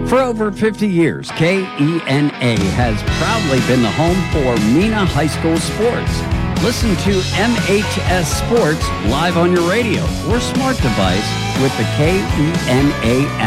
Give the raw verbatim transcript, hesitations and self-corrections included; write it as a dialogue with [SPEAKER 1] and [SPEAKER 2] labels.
[SPEAKER 1] For over fifty years, K E N A has proudly been the home for Mena High School sports. Listen to M H S Sports live on your radio or smart device with the K E N A app.